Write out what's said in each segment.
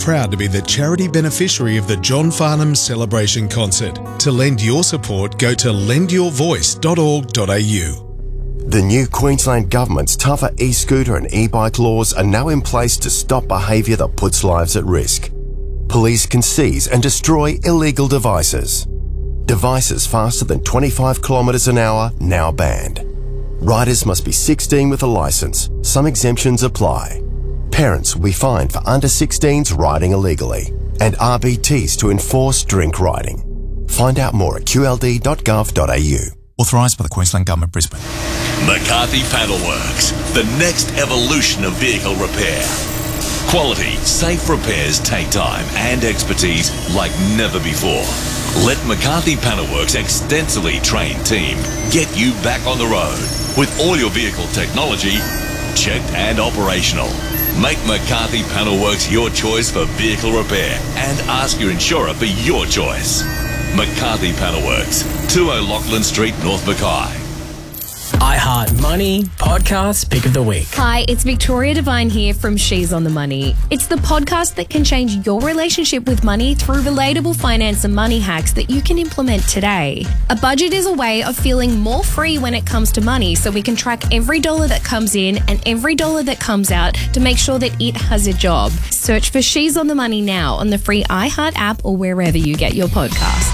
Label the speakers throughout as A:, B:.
A: proud to be the charity beneficiary of the John Farnham Celebration Concert. To lend your support, go to lendyourvoice.org.au.
B: The new Queensland Government's tougher e-scooter and e-bike laws are now in place to stop behaviour that puts lives at risk. Police can seize and destroy illegal devices. Devices faster than 25 kilometres an hour now banned. Riders must be 16 with a licence. Some exemptions apply. Parents will be fined for under 16s riding illegally, and RBTs to enforce drink riding. Find out more at qld.gov.au.
C: Authorised by the Queensland Government, Brisbane.
D: McCarthy Panelworks, the next evolution of vehicle repair. Quality, safe repairs take time and expertise like never before. Let McCarthy Panelworks' extensively trained team get you back on the road with all your vehicle technology checked and operational. Make McCarthy Panelworks your choice for vehicle repair and ask your insurer for your choice. McCarthy Panelworks, 20 Lachlan Street, North Mackay.
E: iHeart Money Podcast Pick of the Week.
F: Hi, it's Victoria Devine here from She's on the Money. It's the podcast that can change your relationship with money through relatable finance and money hacks that you can implement today. A budget is a way of feeling more free when it comes to money, so we can track every dollar that comes in and every dollar that comes out to make sure that it has a job. Search for She's on the Money now on the free iHeart app or wherever you get your podcasts.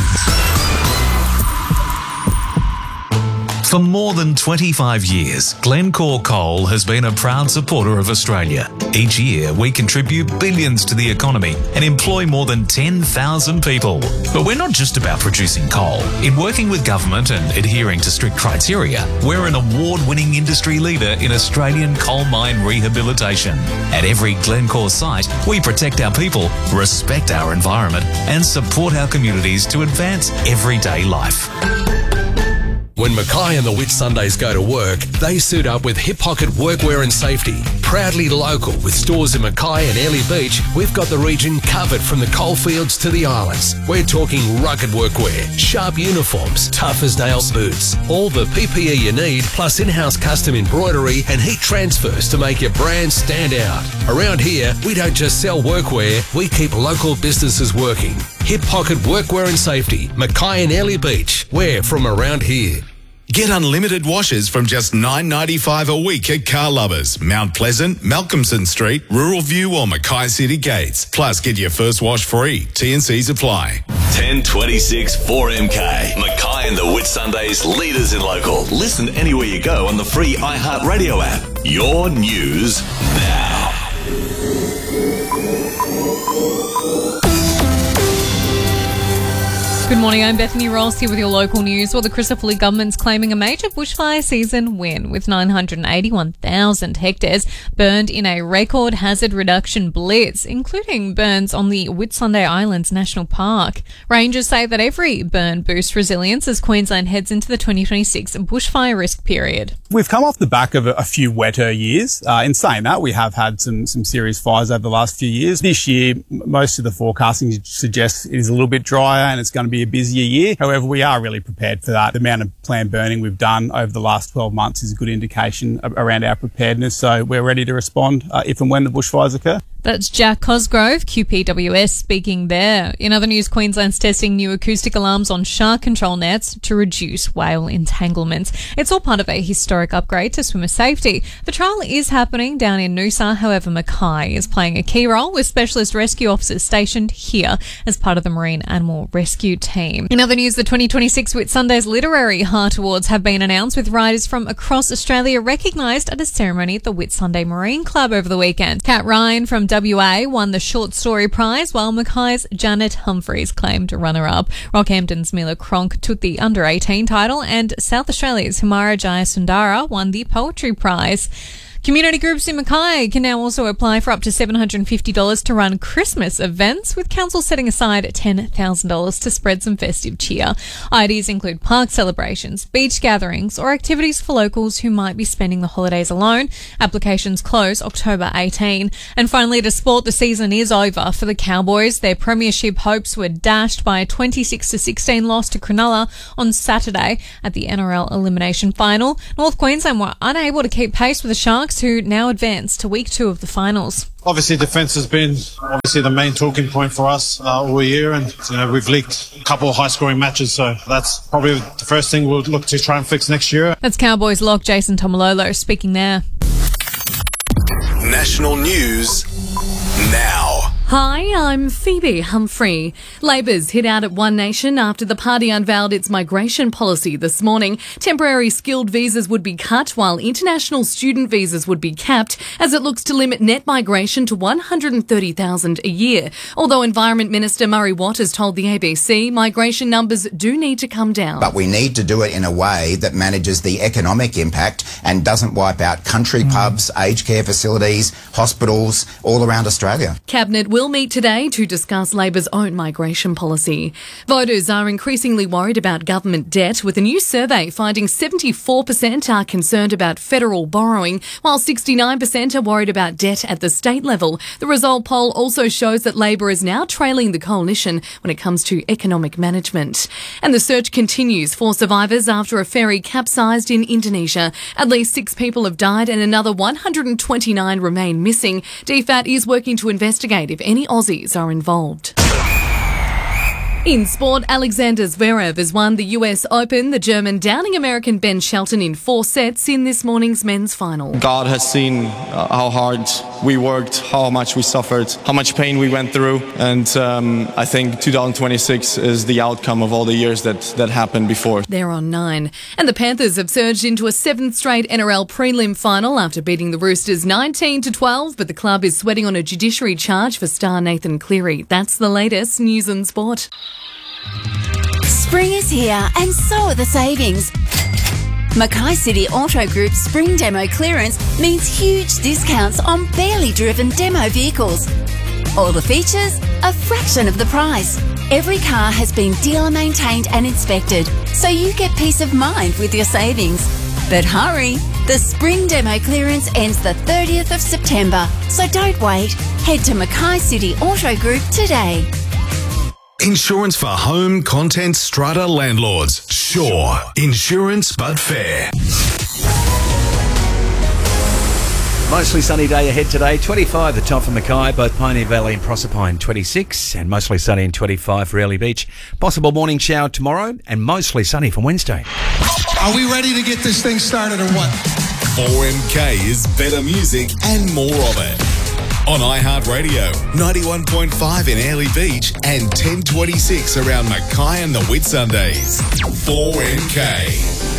G: For more than 25 years, Glencore Coal has been a proud supporter of Australia. Each year, we contribute billions to the economy and employ more than 10,000 people. But we're not just about producing coal. In working with government and adhering to strict criteria, we're an award-winning industry leader in Australian coal mine rehabilitation. At every Glencore site, we protect our people, respect our environment, and support our communities to advance everyday life.
H: When Mackay and the Whitsundays go to work, they suit up with Hip Pocket Workwear and Safety. Proudly local with stores in Mackay and Airlie Beach, we've got the region covered from the coalfields to the islands. We're talking rugged workwear, sharp uniforms, tough as nails boots, all the PPE you need, plus in-house custom embroidery and heat transfers to make your brand stand out. Around here, we don't just sell workwear, we keep local businesses working. Hip Pocket Workwear and Safety, Mackay and Airlie Beach. We're from around here.
A: Get unlimited washes from just $9.95 a week at Car Lovers, Mount Pleasant, Malcolmson Street, Rural View or Mackay City Gates. Plus, get your first wash free. T&Cs apply.
D: 1026 4MK. Mackay and the Whitsundays, leaders in local. Listen anywhere you go on the free iHeart Radio app. Your news now.
I: Good morning, I'm Bethany Ross here with your local news. Well, the Christopher government's claiming a major bushfire season win with 981,000 hectares burned in a record hazard reduction blitz, including burns on the Whitsunday Islands National Park. Rangers say that every burn boosts resilience as Queensland heads into the 2026 bushfire risk period.
J: We've come off the back of a few wetter years. In saying that, we have had some serious fires over the last few years. This year, most of the forecasting suggests it is a little bit drier and it's going to be a busier year. However, we are really prepared for that. The amount of planned burning we've done over the last 12 months is a good indication around our preparedness. So we're ready to respond if and when the bushfires occur.
I: That's Jack Cosgrove, QPWS, speaking there. In other news, Queensland's testing new acoustic alarms on shark control nets to reduce whale entanglements. It's all part of a historic upgrade to swimmer safety. The trial is happening down in Noosa. However, Mackay is playing a key role with specialist rescue officers stationed here as part of the Marine Animal Rescue team. In other news, the 2026 Whitsundays Literary Heart Awards have been announced with writers from across Australia recognised at a ceremony at the Whitsunday Marine Club over the weekend. Kat Ryan from WA won the Short Story Prize, while Mackay's Janet Humphreys claimed runner-up. Rockhampton's Mila Cronk took the Under-18 title, and South Australia's Humara Jayasundara won the Poetry Prize. Community groups in Mackay can now also apply for up to $750 to run Christmas events, with council setting aside $10,000 to spread some festive cheer. Ideas include park celebrations, beach gatherings, or activities for locals who might be spending the holidays alone. Applications close October 18. And finally, to sport, the season is over for the Cowboys. Their premiership hopes were dashed by a 26-16 loss to Cronulla on Saturday at the NRL Elimination Final. North Queensland were unable to keep pace with the Sharks Sharks, who now advance to week 2 of the finals.
K: Obviously, defence has been the main talking point for us all year, and we've leaked a couple of high-scoring matches, so that's probably the first thing we'll look to try and fix next year.
I: That's Cowboys lock Jason Tomalolo speaking there.
A: National news now.
L: Hi, I'm Phoebe Humphrey. Labor's hit out at One Nation after the party unveiled its migration policy this morning. Temporary skilled visas would be cut while international student visas would be capped as it looks to limit net migration to 130,000 a year. Although Environment Minister Murray Watt has told the ABC migration numbers do need to come down.
M: But we need to do it in a way that manages the economic impact and doesn't wipe out country pubs, aged care facilities, hospitals all around Australia.
L: Cabinet will meet today to discuss Labor's own migration policy. Voters are increasingly worried about government debt, with a new survey finding 74% are concerned about federal borrowing, while 69% are worried about debt at the state level. The result poll also shows that Labor is now trailing the coalition when it comes to economic management. And the search continues for survivors after a ferry capsized in Indonesia. At least 6 people have died and another 129 remain missing. DFAT is working to investigate if any Aussies are involved. In sport, Alexander Zverev has won the US Open. The German downing American Ben Shelton in 4 sets in this morning's men's final.
N: God has seen how hard we worked, how much we suffered, how much pain we went through, and I think 2026 is the outcome of all the years that happened before.
L: They're on 9. And the Panthers have surged into a 7th straight NRL prelim final after beating the Roosters 19-12, but the club is sweating on a judiciary charge for star Nathan Cleary. That's the latest news and sport.
O: Spring is here and so are the savings. Mackay City Auto Group's spring demo clearance means huge discounts on barely driven demo vehicles. All the features, a fraction of the price. Every car has been dealer maintained and inspected, so you get peace of mind with your savings. But hurry, the spring demo clearance ends the 30th of September, so don't wait. Head to Mackay City Auto Group today.
A: Insurance for home, content, strata landlords. Sure. Insurance, but fair.
P: Mostly sunny day ahead today. 25 the top for Mackay, both Pioneer Valley and Proserpine 26, and mostly sunny and 25 for Airlie Beach. Possible morning shower tomorrow, and mostly sunny for Wednesday.
Q: Are we ready to get this thing started or what?
A: 4MK is better music and more of it. On iHeartRadio, 91.5 in Airlie Beach and 1026 around Mackay and the Whitsundays. 4MK.